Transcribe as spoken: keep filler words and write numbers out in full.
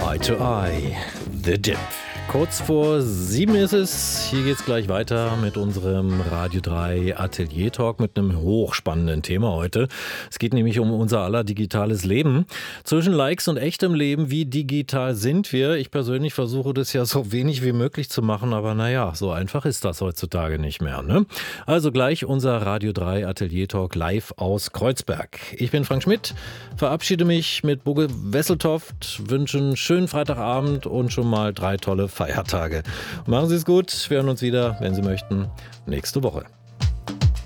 Eye to Eye, The Dip. Kurz vor sieben ist es. Hier geht's gleich weiter mit unserem Radio drei Atelier Talk mit einem hochspannenden Thema heute. Es geht nämlich um unser aller digitales Leben. Zwischen Likes und echtem Leben, wie digital sind wir? Ich persönlich versuche das ja so wenig wie möglich zu machen, aber naja, so einfach ist das heutzutage nicht mehr, ne? Also gleich unser Radio drei Atelier Talk live aus Kreuzberg. Ich bin Frank Schmidt, verabschiede mich mit Bugge Wesseltoft, wünsche einen schönen Freitagabend und schon mal drei tolle Feiertage. Machen Sie es gut, wir hören uns wieder, wenn Sie möchten, nächste Woche.